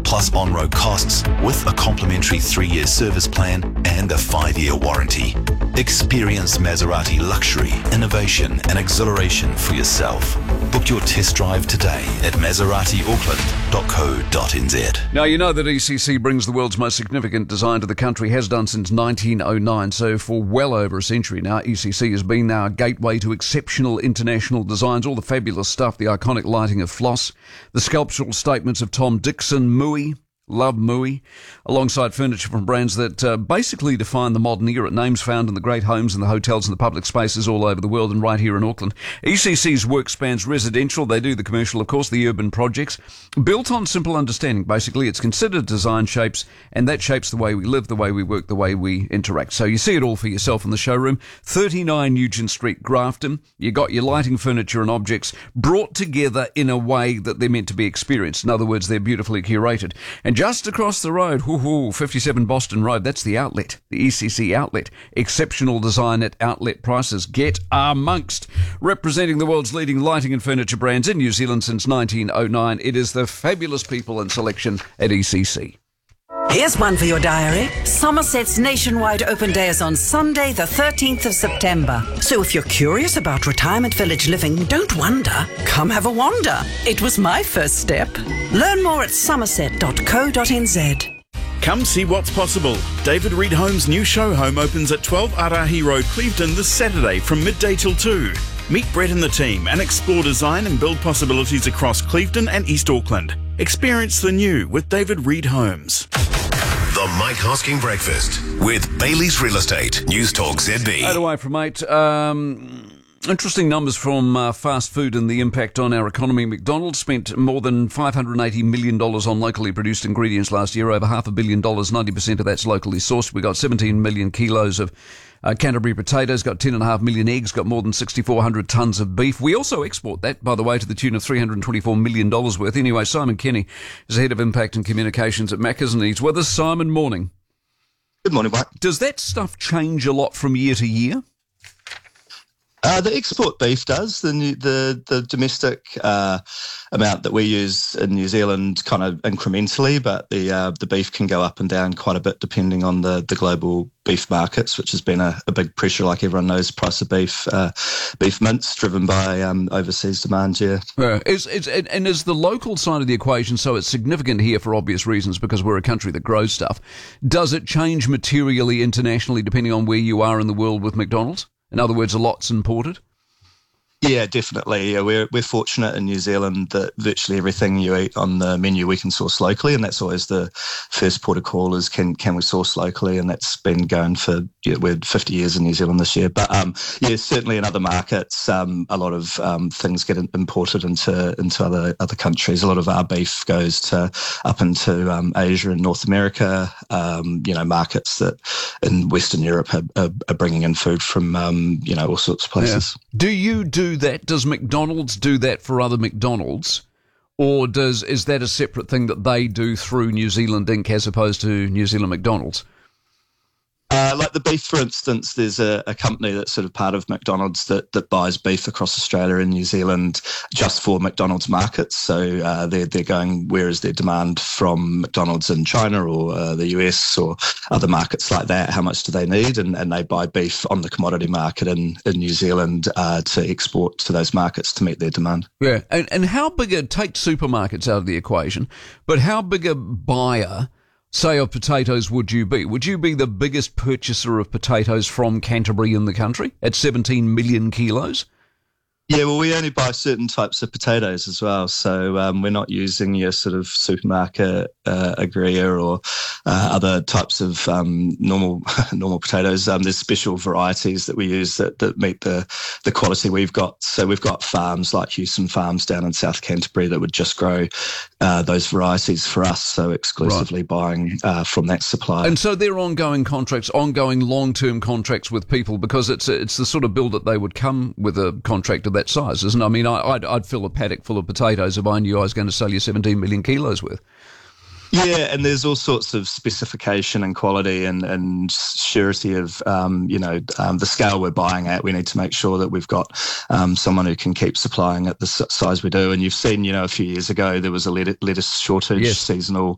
plus on-road costs with a complimentary 3-year service plan and a 5-year warranty. Experience Maserati luxury, innovation and exhilaration for yourself. Book your test drive today at maseratiauckland.co.nz. Now, you know that ECC brings the world's most significant design to the country, has done since 1909, so for well over a century now, ECC has been our gateway to exceptional international designs, all the fabulous stuff, the iconic lighting of Floss, the sculptural statements of Tom Dixon, Mui, love Mui, alongside furniture from brands that basically define the modern era. Names found in the great homes and the hotels and the public spaces all over the world and right here in Auckland. ECC's work spans residential, they do the commercial, of course, the urban projects. Built on simple understanding, basically. It's considered design shapes, and that shapes the way we live, the way we work, the way we interact. So you see it all for yourself in the showroom. 39 Nugent Street, Grafton. You got your lighting, furniture and objects brought together in a way that they're meant to be experienced. In other words, they're beautifully curated. And just across the road, 57 Boston Road, that's the outlet, the ECC outlet. Exceptional design at outlet prices. Get amongst. Representing the world's leading lighting and furniture brands in New Zealand since 1909, it is the fabulous people and selection at ECC. Here's one for your diary. Somerset's nationwide open day is on Sunday, the 13th of September. So if you're curious about retirement village living, don't wonder. Come have a wander. It was my first step. Learn more at somerset.co.nz. Come see what's possible. David Reed Home's new show home opens at 12 Arahi Road, Clevedon this Saturday from midday till 2. Meet Brett and the team and explore design and build possibilities across Clevedon and East Auckland. Experience the new with David Reed Homes. The Mike Hosking Breakfast with Bailey's Real Estate. News Talk ZB. 8 away from 8. Interesting numbers from fast food and the impact on our economy. McDonald's spent more than $580 million on locally produced ingredients last year, over $500 million, 90% of that's locally sourced. We got 17 million kilos of Canterbury potatoes, got 10.5 million eggs, got more than 6,400 tonnes of beef. We also export that, by the way, to the tune of $324 million worth. Anyway, Simon Kenny is head of impact and communications at Macca's and he's with us. Simon, morning. Good morning, Mike. Does that stuff change a lot from year to year? The export beef does. The domestic amount that we use in New Zealand kind of incrementally, but the beef can go up and down quite a bit depending on the global beef markets, which has been a big pressure, like everyone knows, the price of beef mince driven by overseas demand, yeah. Is the local side of the equation, so it's significant here for obvious reasons because we're a country that grows stuff, does it change materially internationally depending on where you are in the world with McDonald's? In other words, a lot's imported? Yeah, definitely. Yeah, we're fortunate in New Zealand that virtually everything you eat on the menu we can source locally, and that's always the first port of call is can we source locally, and that's been going for we're 50 years in New Zealand this year. But certainly in other markets, a lot of things get imported into other countries. A lot of our beef goes up into Asia and North America. Markets that in Western Europe are bringing in food from all sorts of places. Yeah. Do you do that? Does McDonald's do that for other McDonald's? Or is that a separate thing that they do through New Zealand Inc. as opposed to New Zealand McDonald's? Like the beef, for instance, there's a company that's sort of part of McDonald's that buys beef across Australia and New Zealand just for McDonald's markets. So they're going, where is their demand from McDonald's in China or the US or other markets like that? How much do they need? And they buy beef on the commodity market in New Zealand to export to those markets to meet their demand. Yeah, and how big take supermarkets out of the equation, but how big a buyer, say, of potatoes would you be? Would you be the biggest purchaser of potatoes from Canterbury in the country at 17 million kilos? Yeah, well, we only buy certain types of potatoes as well. So we're not using your sort of supermarket Agria or other types of normal potatoes. There's special varieties that we use that meet the quality we've got. So we've got farms like Hewson Farms down in South Canterbury that would just grow those varieties for us. So exclusively buying from that supplier. And so they're ongoing contracts, ongoing long-term contracts with people, because it's the sort of bill that they would come with a contract of that size, isn't it? I mean, I'd fill a paddock full of potatoes if I knew I was going to sell you 17 million kilos worth. Yeah, and there's all sorts of specification and quality and surety of, the scale we're buying at. We need to make sure that we've got someone who can keep supplying at the size we do. And you've seen, a few years ago, there was a lettuce shortage, seasonal